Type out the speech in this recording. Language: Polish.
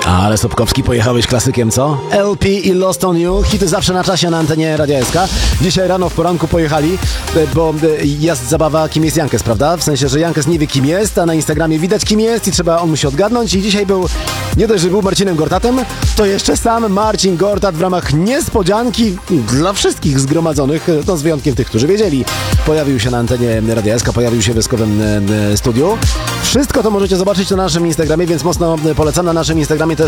Ale Sobkowski, pojechałeś klasykiem, co? LP i Lost on You, hity zawsze na czasie na antenie Radia SK. Dzisiaj rano w poranku pojechali, bo jest zabawa kim jest Jankes, prawda? W sensie, że Jankes nie wie kim jest, a na Instagramie widać kim jest i on musi odgadnąć. I dzisiaj był, nie dość, że był Marcinem Gortatem, to jeszcze sam Marcin Gortat w ramach niespodzianki dla wszystkich zgromadzonych, no z wyjątkiem tych, którzy wiedzieli. Pojawił się na antenie Radia SK, pojawił się w Wyskowym studiu. Wszystko to możecie zobaczyć na naszym Instagramie, więc mocno polecam. Na naszym Instagramie też